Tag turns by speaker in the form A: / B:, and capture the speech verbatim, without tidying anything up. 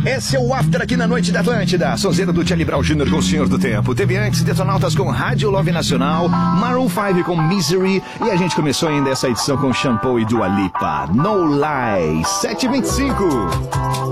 A: Esse é o After aqui na Noite da Atlântida. Sonzeira do Charlie Brown Júnior com o Senhor do Tempo. Teve antes Detonautas com Rádio Love Nacional, Maroon cinco com Misery, e a gente começou ainda essa edição com Shampoo e Dua Lipa. No Lies, sete e vinte e cinco.